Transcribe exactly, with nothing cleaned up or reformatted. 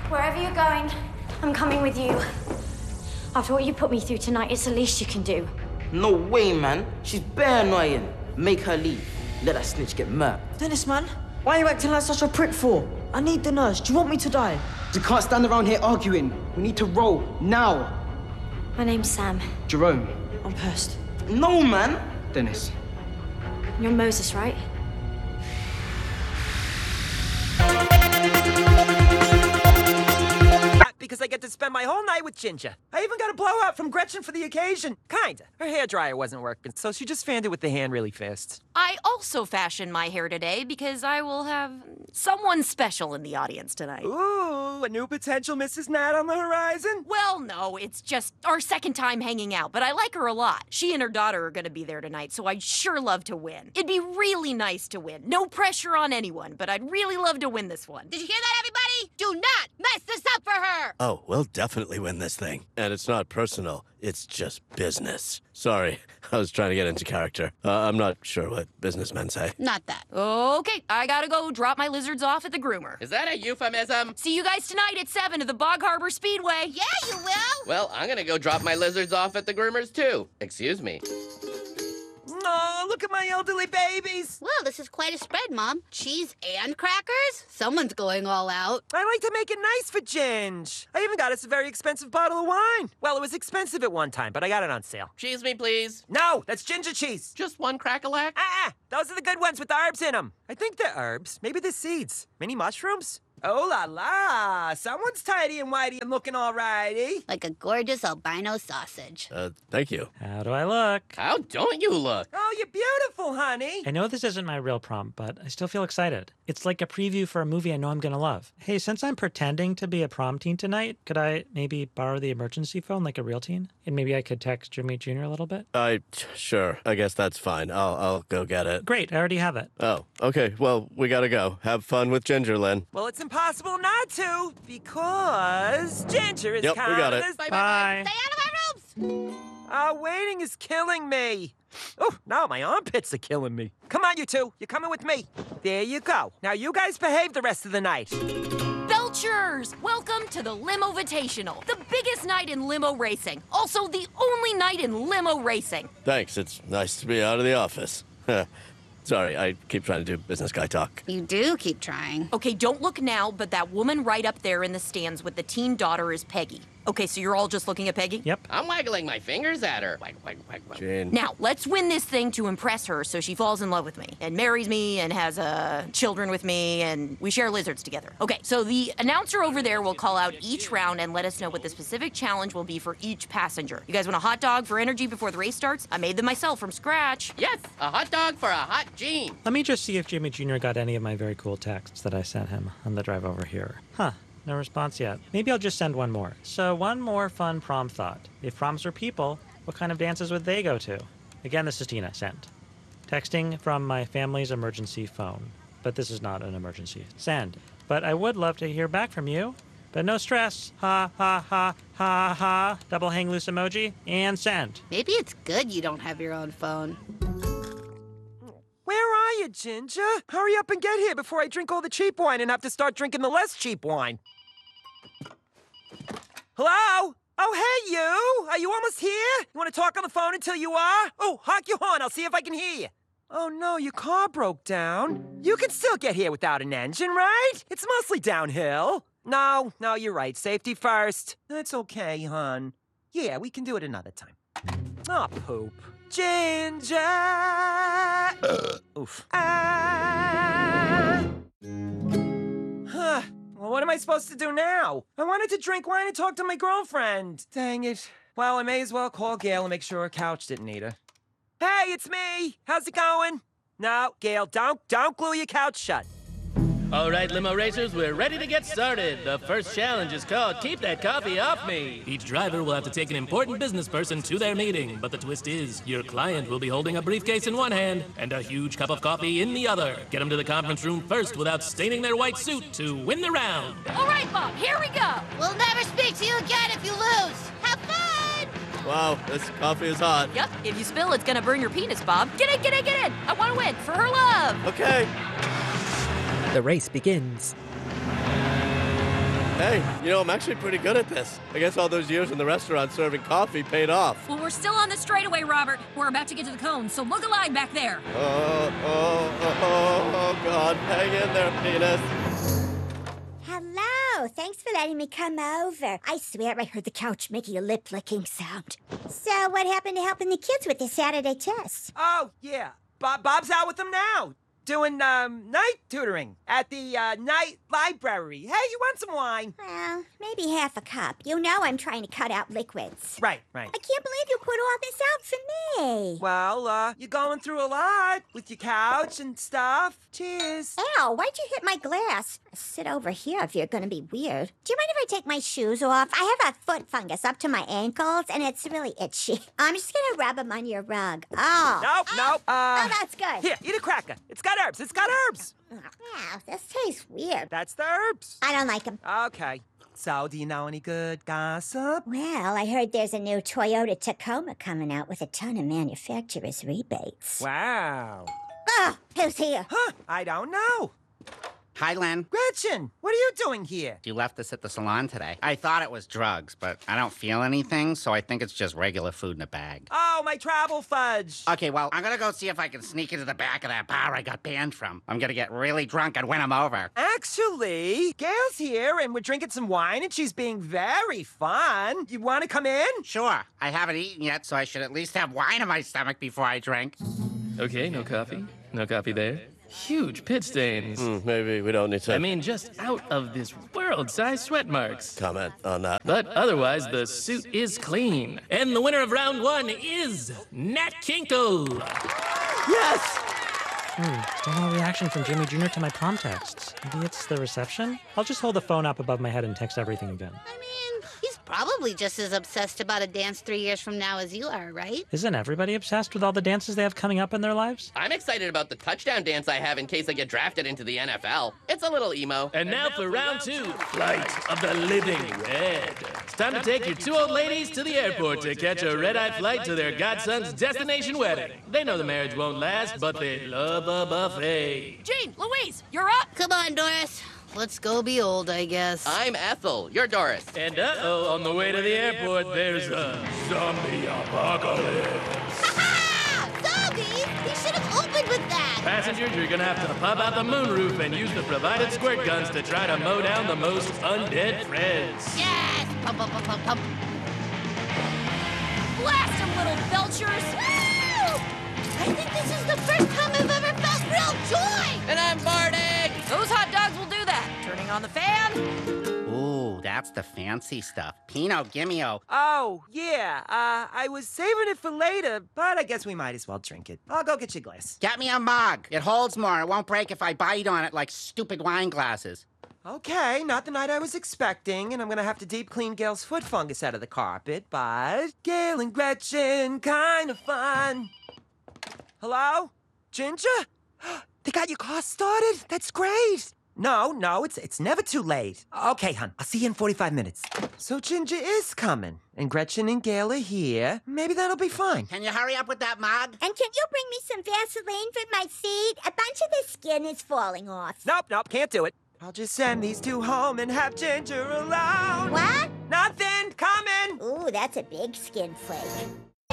Wherever you're going, I'm coming with you. After what you put me through tonight, it's the least you can do. No way, man. She's bare annoying. Make her leave. Let that snitch get murked. Dennis, man, why are you acting like such a prick for? I need the nurse. Do you want me to die? You can't stand around here arguing. We need to roll, now. My name's Sam. Jerome. I'm pissed. No, man. Dennis. You're Moses, right? Because I get to spend my whole night with Ginger. I even got a blowout from Gretchen for the occasion. Kinda. Her hairdryer wasn't working, so she just fanned it with the hand really fast. I also fashioned my hair today because I will have someone special in the audience tonight. Ooh, a new potential Missus Nat on the horizon? Well, no, it's just our second time hanging out, but I like her a lot. She and her daughter are gonna be there tonight, so I'd sure love to win. It'd be really nice to win. No pressure on anyone, but I'd really love to win this one. Did you hear that, everybody? Do not mess this up for her! Oh, we'll definitely win this thing. And it's not personal, it's just business. Sorry, I was trying to get into character. Uh, I'm not sure what businessmen say. Not that. Okay, I gotta go drop my lizards off at the groomer. Is that a euphemism? See you guys tonight at seven at the Bog Harbor Speedway. Yeah, you will! Well, I'm gonna go drop my lizards off at the groomers too. Excuse me. Oh, look at my elderly babies. Well, this is quite a spread, Mom. Cheese and crackers? Someone's going all out. I like to make it nice for Ginge. I even got us a very expensive bottle of wine. Well, it was expensive at one time, but I got it on sale. Cheese me, please. No, that's ginger cheese. Just one crack-a-lack? Ah, those are the good ones with the herbs in them. I think they're herbs. Maybe they're seeds. Mini mushrooms? Oh la la! Someone's tidy and whitey and looking all righty. Like a gorgeous albino sausage. Uh, thank you. How do I look? How don't you look? Oh, you're beautiful, honey. I know this isn't my real prompt, but I still feel excited. It's like a preview for a movie I know I'm gonna love. Hey, since I'm pretending to be a prom teen tonight, could I maybe borrow the emergency phone like a real teen? And maybe I could text Jimmy Junior a little bit? I, sure, I guess that's fine. I'll, I'll go get it. Great, I already have it. Oh, okay, well, we gotta go. Have fun with Ginger, Lynn. Well, it's impossible not to, because Ginger is Yep, we got it. Bye. Bye. Stay out of my rooms! Uh, waiting is killing me. Oh, now my armpits are killing me. Come on, you two. You're coming with me. There you go. Now you guys behave the rest of the night. Belchers! Welcome to the Limo-vitational, the biggest night in limo racing. Also, the only night in limo racing. Thanks, it's nice to be out of the office. Sorry, I keep trying to do business guy talk. You do keep trying. Okay, don't look now, but that woman right up there in the stands with the teen daughter is Peggy. Okay, so you're all just looking at Peggy? Yep. I'm waggling my fingers at her. Wag, wag, wag, wag. Jane. Now, let's win this thing to impress her so she falls in love with me and marries me and has uh, children with me and we share lizards together. Okay, so the announcer over there will call out each round and let us know what the specific challenge will be for each passenger. You guys want a hot dog for energy before the race starts? I made them myself from scratch. Yes, a hot dog for a hot Gene. Let me just see if Jimmy Junior got any of my very cool texts that I sent him on the drive over here. Huh. No response yet. Maybe I'll just send one more. So one more fun prom thought. If proms were people, what kind of dances would they go to? Again, this is Tina, sent. Texting from my family's emergency phone. But this is not an emergency. Send. But I would love to hear back from you. But no stress. Ha, ha, ha, ha, ha. Double hang loose emoji. And send. Maybe it's good you don't have your own phone. Where are you, Ginger? Hurry up and get here before I drink all the cheap wine and have to start drinking the less cheap wine. Hello? Oh, hey, you! Are you almost here? You want to talk on the phone until you are? Oh, honk your horn. I'll see if I can hear you. Oh, no, your car broke down. You can still get here without an engine, right? It's mostly downhill. No, no, you're right. Safety first. That's okay, hon. Yeah, we can do it another time. Oh, poop. Ginger! Oof. Ah! Huh. Well, what am I supposed to do now? I wanted to drink wine and talk to my girlfriend. Dang it. Well, I may as well call Gail and make sure her couch didn't need her. Hey, it's me. How's it going? No, Gail, don't, don't glue your couch shut. All right, limo racers, we're ready to get started. The first challenge is called Keep That Coffee Off Me. Each driver will have to take an important business person to their meeting, but the twist is your client will be holding a briefcase in one hand and a huge cup of coffee in the other. Get them to the conference room first without staining their white suit to win the round. All right, Bob, here we go. We'll never speak to you again if you lose. Have fun! Wow, this coffee is hot. Yep, if you spill, it's gonna burn your penis, Bob. Get in, get in, get in. I want to win for her love. Okay. The race begins. Hey, you know, I'm actually pretty good at this. I guess all those years in the restaurant serving coffee paid off. Well, we're still on the straightaway, Robert. We're about to get to the cone, so look alive back there. Oh, oh, oh, oh, oh, God. Hang in there, penis. Hello, thanks for letting me come over. I swear I heard the couch making a lip-licking sound. So what happened to helping the kids with the Saturday test? Oh, yeah. Bob, Bob's out with them now. Doing, um, night tutoring at the, uh, night library. Hey, you want some wine? Well, maybe half a cup. You know I'm trying to cut out liquids. Right, right. I can't believe you put all this out for me. Well, uh, you're going through a lot with your couch and stuff. Cheers. Ow, why'd you hit my glass? Sit over here if you're gonna be weird. Do you mind if I take my shoes off? I have a foot fungus up to my ankles, and it's really itchy. I'm just gonna rub them on your rug. Oh. Nope, nope. Uh, oh, that's good. Here, eat a cracker. It's got herbs. It's got herbs. Wow, this tastes weird. That's the herbs. I don't like them. Okay. So, do you know any good gossip? Well, I heard there's a new Toyota Tacoma coming out with a ton of manufacturer's rebates. Wow. Ah, who's here? Huh, I don't know. Hi, Len. Gretchen, what are you doing here? You left this at the salon today. I thought it was drugs, but I don't feel anything, so I think it's just regular food in a bag. Oh, my travel fudge. Okay, well, I'm gonna go see if I can sneak into the back of that bar I got banned from. I'm gonna get really drunk and win them over. Actually, Gail's here, and we're drinking some wine, and she's being very fun. You want to come in? Sure. I haven't eaten yet, so I should at least have wine in my stomach before I drink. Okay, no coffee. No coffee there. Huge pit stains. Mm, maybe we don't need to... I mean, just out of this world-sized sweat marks. Comment on that. But otherwise, the suit is clean. And the winner of round one is Nat Kinkle. Yes! Hmm, still no reaction from Jimmy Junior to my prom texts. Maybe it's the reception? I'll just hold the phone up above my head and text everything again. I mean, he's probably just as obsessed about a dance three years from now as you are, right? Isn't everybody obsessed with all the dances they have coming up in their lives? I'm excited about the touchdown dance I have in case I get drafted into the N F L. It's a little emo. And now for round two, Flight of the Living Red. It's time to take your two old ladies to the airport to catch a red-eye flight to their godson's destination wedding. They know the marriage won't last, but they love a buffet. Jane, Louise, you're up. Come on, Doris. Let's go be old, I guess. I'm Ethel. You're Doris. And uh-oh, on the way to the airport, there's a zombie apocalypse. Zombies! He should have opened with that! Passengers, you're gonna have to pop out the moonroof and use the provided squirt guns to try to mow down the most undead Freds. Yes! Pump, pump, pump, pump, pump. Blast him, little belchers! Woo! I think this is the first time I've ever felt real joy! And I'm Bartek! Those hot dogs will do that. Turning on the fan. Ooh, that's the fancy stuff. Pinot Gimmio. Oh, yeah. Uh, I was saving it for later, but I guess we might as well drink it. I'll go get your glass. Get me a mug. It holds more. It won't break if I bite on it like stupid wine glasses. Okay, not the night I was expecting, and I'm gonna have to deep clean Gail's foot fungus out of the carpet, but Gail and Gretchen, kind of fun. Hello? Ginger? They got your car started? That's great. No, no, it's it's never too late. Okay, hon, I'll see you in forty-five minutes. So Ginger is coming, and Gretchen and Gail are here. Maybe that'll be fine. Can you hurry up with that mug? And can you bring me some Vaseline for my feet? A bunch of the skin is falling off. Nope, nope, can't do it. I'll just send these two home and have Ginger alone. What? Nothing, coming. Ooh, that's a big skin flake.